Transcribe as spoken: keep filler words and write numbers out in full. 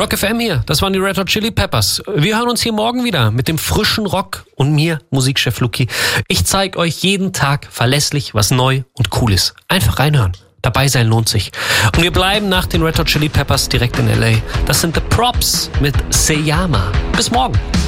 Rock F M hier, das waren die Red Hot Chili Peppers. Wir hören uns hier morgen wieder mit dem frischen Rock und mir, Musikchef Luki. Ich zeige euch jeden Tag verlässlich, was neu und cool ist. Einfach reinhören. Dabei sein lohnt sich. Und wir bleiben nach den Red Hot Chili Peppers direkt in L A. Das sind The Props mit Seyama. Bis morgen.